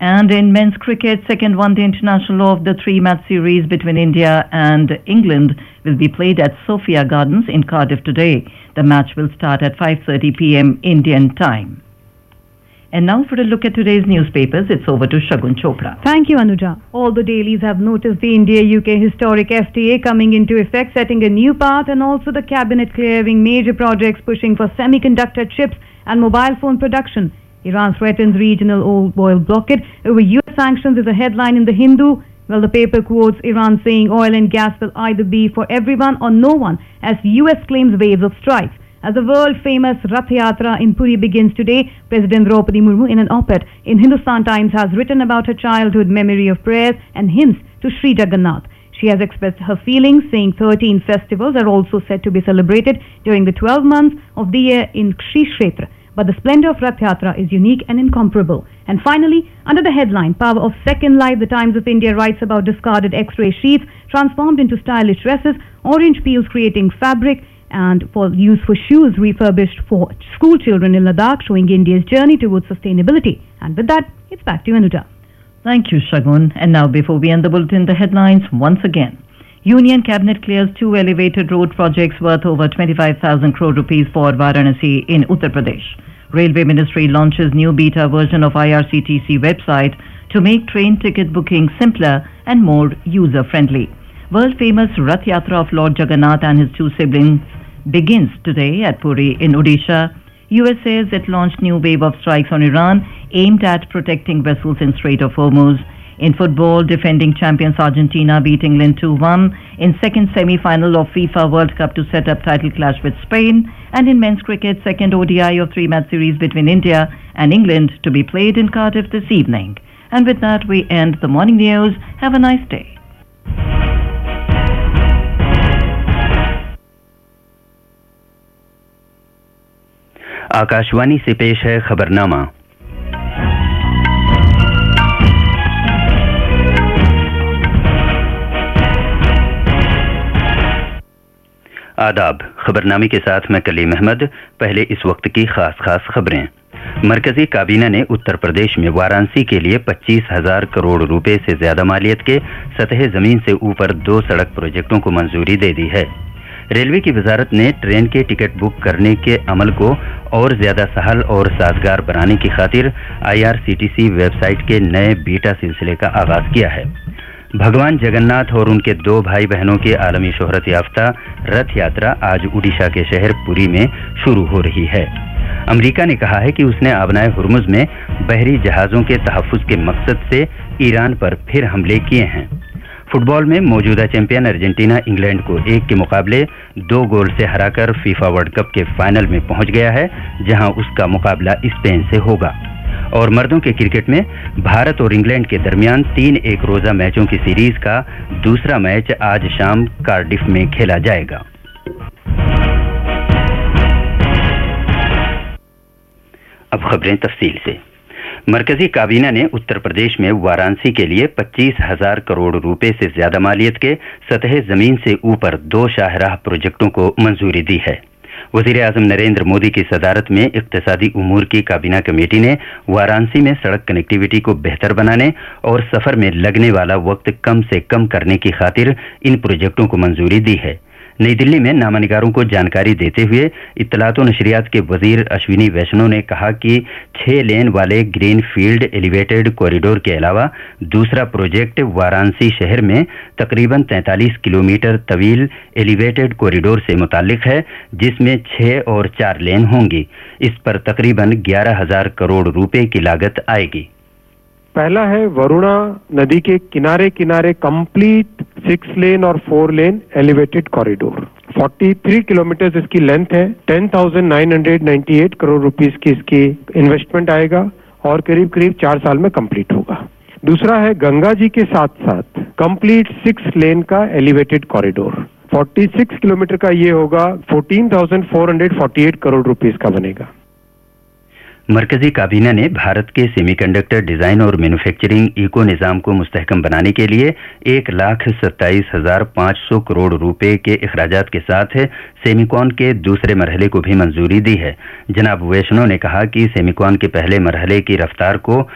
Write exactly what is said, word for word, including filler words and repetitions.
And in men's cricket, second one-day international of the three-match series between India and England will be played at Sophia Gardens in Cardiff today. The match will start at five thirty p.m. Indian time. And now for a look at today's newspapers, it's over to Shagun Chopra. Thank you, Anuja. All the dailies have noticed the India-U K historic F T A coming into effect, setting a new path, and also the cabinet clearing major projects pushing for semiconductor chips and mobile phone production. Iran threatens regional oil blockade over U S sanctions is a headline in The Hindu. Well, the paper quotes Iran saying oil and gas will either be for everyone or no one, as U S claims waves of strikes. As the world-famous Rath Yatra in Puri begins today, President Draupadi Murmu, in an op-ed in Hindustan Times, has written about her childhood memory of prayers and hymns to Sri Jagannath. She has expressed her feelings, saying thirteen festivals are also said to be celebrated during the twelve months of the year in Sri Kshetra. But the splendor of Rath Yatra is unique and incomparable. And finally, under the headline, Power of Second Life, the Times of India writes about discarded X-ray sheets transformed into stylish dresses, orange peels creating fabric, and for use for shoes refurbished for school children in Ladakh, showing India's journey towards sustainability. And with that, it's back to you, Anuja. Thank you, Shagun. And now, before we end the bulletin, the headlines once again. Union Cabinet clears two elevated road projects worth over twenty-five thousand crore rupees for Varanasi in Uttar Pradesh. Railway Ministry launches new beta version of I R C T C website to make train ticket booking simpler and more user-friendly. World-famous Rath Yatra of Lord Jagannath and his two siblings begins today at Puri in Odisha. U S says it launched new wave of strikes on Iran aimed at protecting vessels in Strait of Hormuz. In football, defending champions Argentina beat England two one in second semi-final of FIFA World Cup to set up title clash with Spain. And in men's cricket, second O D I of three-match series between India and England to be played in Cardiff this evening. And with that, we end the morning news. Have a nice day. Akashvani से पेश है खबरनामा। आदाब, खबरनामे के साथ मैं कलीम अहमद। पहले इस वक्त की खास खास खबरें। मरकजी काबीना ने उत्तर प्रदेश में वाराणसी के लिए पच्चीस हजार करोड़ रुपए से ज्यादा मालियत के सतह जमीन से ऊपर दो सड़क प्रोजेक्टों को मंजूरी दे दी है। रेलवे की वजारत ने ट्रेन के टिकट बुक करने के अमल को और ज्यादा सहल और साजगार बनाने की खातिर I R C T C website के नए बीटा सिलसिले का आगाज किया है। भगवान जगन्नाथ और उनके दो भाई बहनों के आलमी शोहरत याफ्ता रथ यात्रा आज उड़ीसा के शहर पुरी में शुरू हो रही है। अमेरिका ने कहा है कि उसने आबनाए हुर्मुज में बहरी जहाजों के तहफ्फुज के मकसद से ईरान पर फिर हमले किए हैं। फुटबॉल में मौजूदा चैंपियन अर्जेंटीना इंग्लैंड को एक के मुकाबले दो गोल से हराकर फीफा वर्ल्ड कप के फाइनल में पहुंच गया है, जहां उसका मुकाबला स्पेन से होगा। और मर्दों के क्रिकेट में भारत और इंग्लैंड के दरमियान तीन एक रोजा मैचों की सीरीज का दूसरा मैच आज शाम कार्डिफ में खेला जाएगा। अब खबरें तफसील से। मरकजी काबीना ने उत्तर प्रदेश में वाराणसी के लिए पच्चीस हजार करोड़ रुपए से ज्यादा मालियत के सतह जमीन से ऊपर दो शाहराह प्रोजेक्टों को मंजूरी दी है। वजीर आजम नरेंद्र मोदी की सदारत में इक्तिसादी उमूर की काबीना कमेटी ने वाराणसी में सड़क कनेक्टिविटी को बेहतर बनाने और सफर में लगने वाला वक्त कम से कम करने की खातिर इन प्रोजेक्टों को मंजूरी दी है। नई दिल्ली में नामानिगारों को जानकारी देते हुए इत्तलात व नशरियात के वजीर अश्विनी वैष्णव ने कहा कि छह लेन वाले ग्रीन फील्ड एलिवेटेड कॉरिडोर के अलावा दूसरा प्रोजेक्ट वाराणसी शहर में तकरीबन तैंतालीस किलोमीटर तवील एलिवेटेड कॉरिडोर से मुताल्लिक है, जिसमें छह और चार लेन होंगी। इस पर तकरीबन ग्यारह हजार करोड़ रुपए की लागत आएगी। पहला है वरुणा नदी के किनारे किनारे कंप्लीट सिक्स लेन और फोर लेन एलिवेटेड कॉरिडोर, तैंतालीस किलोमीटर इसकी लेंथ है। Ten thousand nine hundred ninety eight crore rupees की इसकी इन्वेस्टमेंट आएगा और करीब करीब चार साल में कंप्लीट होगा। दूसरा है गंगा जी के साथ साथ कंप्लीट सिक्स लेन का एलिवेटेड कॉरिडोर, छियालीस किलोमीटर का ये होगा, चौदह हज़ार चार सौ अड़तालीस करोड़ रुपीस का बनेगा। मरकजी काबीना ने भारत के सेमीकंडक्टर डिजाइन और मैन्युफैक्चरिंग इको निज़ाम को मुस्तहकम बनाने के लिए एक लाख सत्ताईस हजार पाँच सौ करोड़ रुपए के अखराजात के साथ सेमिकॉन के दूसरे मरहले को भी मंजूरी दी है। जनाब वैष्णव ने कहा कि सेमिकॉन के पहले मरहले की रफ्तार को